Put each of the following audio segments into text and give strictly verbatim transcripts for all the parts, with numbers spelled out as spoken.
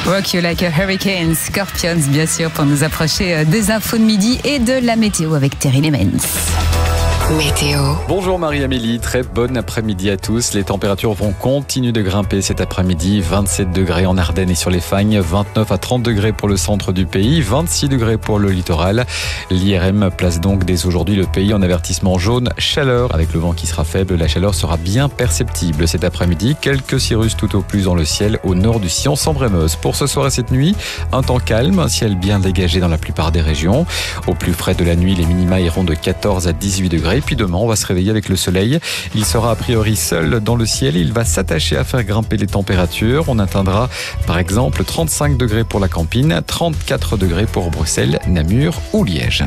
Rock You Like a Hurricane, Scorpions bien sûr, pour nous approcher des infos de midi et de la météo avec Terry Lemens. Météo. Bonjour Marie-Amélie, très bon après-midi à tous. Les températures vont continuer de grimper cet après-midi. vingt-sept degrés en Ardennes et sur les Fagnes, vingt-neuf à trente degrés pour le centre du pays, vingt-six degrés pour le littoral. L'I R M place donc dès aujourd'hui le pays en avertissement jaune chaleur. Avec le vent qui sera faible, la chaleur sera bien perceptible cet après-midi. Quelques cirrus tout au plus dans le ciel au nord du sillon Sambre-et-Meuse. Pour ce soir et cette nuit, un temps calme, un ciel bien dégagé dans la plupart des régions. Au plus frais de la nuit, les minima iront de quatorze à dix-huit degrés. Et puis demain, on va se réveiller avec le soleil. Il sera a priori seul dans le ciel. Il va s'attacher à faire grimper les températures. On atteindra par exemple trente-cinq degrés pour la Campine, trente-quatre degrés pour Bruxelles, Namur ou Liège.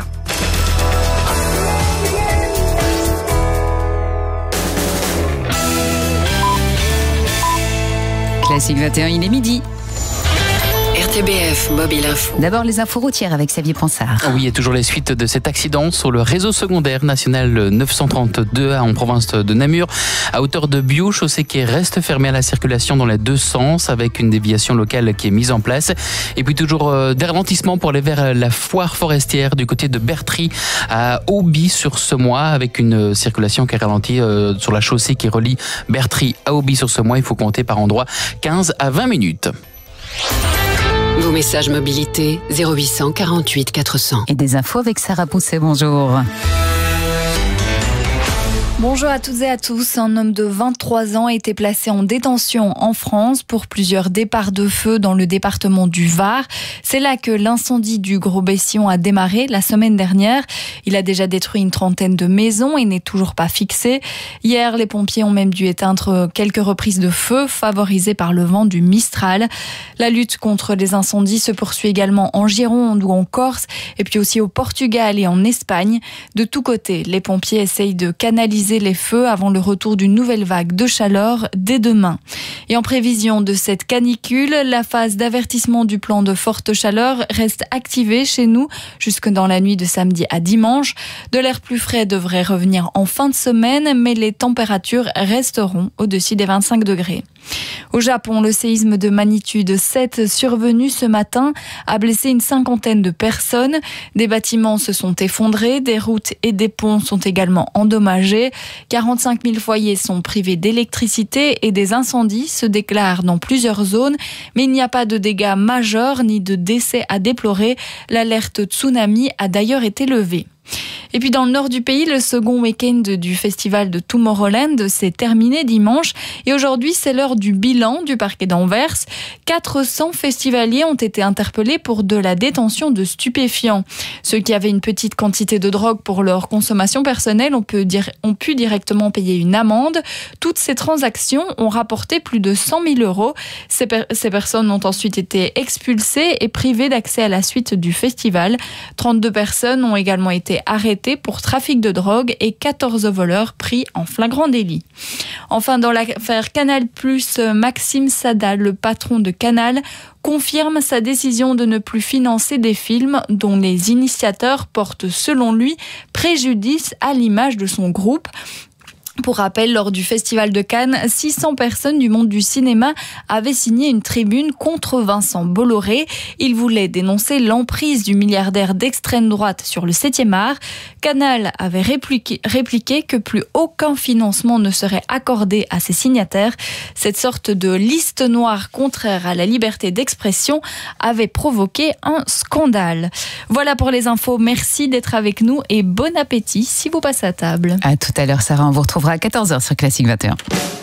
Classique vingt et un, il est midi. R T B F Mobile Info. D'abord les infos routières avec Xavier Ponsard. Oui, et toujours les suites de cet accident sur le réseau secondaire national neuf cent trente-deux en province de Namur, à hauteur de Biou, chaussée qui reste fermée à la circulation dans les deux sens avec une déviation locale qui est mise en place. Et puis toujours des ralentissements pour aller vers la foire forestière du côté de Bertry à Auby-sur-Semois avec une circulation qui est ralentie sur la chaussée qui relie Bertry à Auby-sur-Semois. Il faut compter par endroit quinze à vingt minutes. Vos messages mobilité zéro huit cent quarante-huit quatre cents. Et des infos avec Sarah Pousset, bonjour. Bonjour à toutes et à tous. Un homme de vingt-trois ans a été placé en détention en France pour plusieurs départs de feu dans le département du Var. C'est là que l'incendie du Gros-Bessillon a démarré la semaine dernière. Il a déjà détruit une trentaine de maisons et n'est toujours pas fixé. Hier, les pompiers ont même dû éteindre quelques reprises de feu favorisées par le vent du Mistral. La lutte contre les incendies se poursuit également en Gironde ou en Corse et puis aussi au Portugal et en Espagne. De tous côtés, les pompiers essayent de canaliser les feux avant le retour d'une nouvelle vague de chaleur dès demain. Et en prévision de cette canicule, la phase d'avertissement du plan de forte chaleur reste activée chez nous jusque dans la nuit de samedi à dimanche. De l'air plus frais devrait revenir en fin de semaine, mais les températures resteront au-dessus des vingt-cinq degrés. Au Japon, le séisme de magnitude sept survenu ce matin a blessé une cinquantaine de personnes. Des bâtiments se sont effondrés, des routes et des ponts sont également endommagés. quarante-cinq mille foyers sont privés d'électricité et des incendies se déclarent dans plusieurs zones. Mais il n'y a pas de dégâts majeurs ni de décès à déplorer. L'alerte tsunami a d'ailleurs été levée. Et puis dans le nord du pays, le second week-end du festival de Tomorrowland s'est terminé dimanche. Et aujourd'hui, c'est l'heure du bilan du parquet d'Anvers. quatre cents festivaliers ont été interpellés pour de la détention de stupéfiants. Ceux qui avaient une petite quantité de drogue pour leur consommation personnelle ont pu, dire, ont pu directement payer une amende. Toutes ces transactions ont rapporté plus de cent mille euros. Ces, per- ces personnes ont ensuite été expulsées et privées d'accès à la suite du festival. trente-deux personnes ont également été arrêtés pour trafic de drogue et quatorze voleurs pris en flagrant délit. Enfin, dans l'affaire Canal plus, Maxime Sada, le patron de Canal, confirme sa décision de ne plus financer des films dont les initiateurs portent, selon lui, préjudice à l'image de son groupe. Pour rappel, lors du Festival de Cannes, six cents personnes du monde du cinéma avaient signé une tribune contre Vincent Bolloré. Ils voulaient dénoncer l'emprise du milliardaire d'extrême droite sur le septième art. Canal avait répliqué, répliqué que plus aucun financement ne serait accordé à ses signataires. Cette sorte de liste noire contraire à la liberté d'expression avait provoqué un scandale. Voilà pour les infos. Merci d'être avec nous et bon appétit si vous passez à table. À tout à l'heure, Sarah. On vous retrouvera à quatorze heures sur Classique vingt et un.